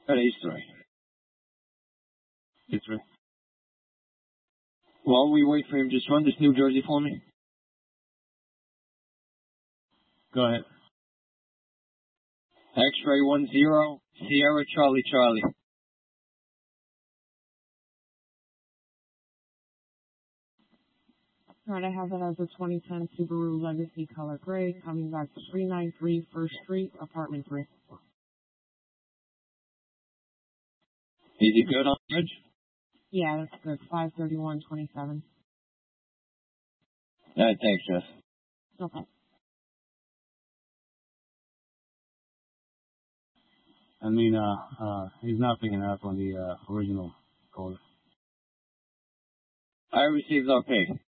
He's three. He's three. While we wait for him, just run this New Jersey for me. Go ahead. X-ray 10, Sierra Charlie Charlie. All right, I have it as a 2010 Subaru Legacy Color Gray, coming back to 393 First Street, Apartment 3. Is he good on the bridge? Yeah, that's good. 53127. All right, thanks, Jeff. Okay. I mean, he's not picking up on the original code. I received our pay.